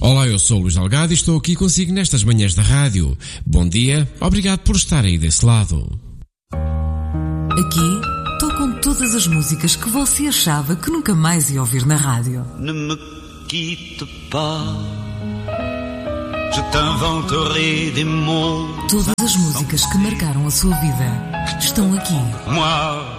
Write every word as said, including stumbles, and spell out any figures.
Olá, eu sou o Luís Delgado e estou aqui consigo nestas manhãs da rádio. Bom dia, obrigado por estar aí desse lado. Aqui tocam todas as músicas que você achava que nunca mais ia ouvir na rádio. Ne me quitte pas, je t'inventerai des mots. Todas as músicas que marcaram a sua vida estão aqui. Moi